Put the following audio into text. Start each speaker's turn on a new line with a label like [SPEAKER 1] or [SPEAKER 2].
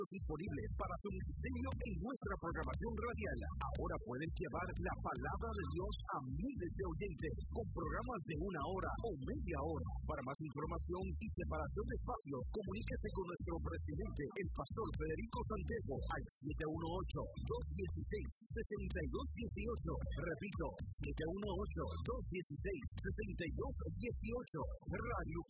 [SPEAKER 1] disponibles para su ministerio en nuestra programación radial. Ahora puedes llevar la palabra de Dios a miles de oyentes con programas de 1 hora o media hora. Para más información y separación de espacios, comuníquese con nuestro presidente, el pastor Federico Santejo, al 718-216-6218. Repito, 718-216-6218. Radio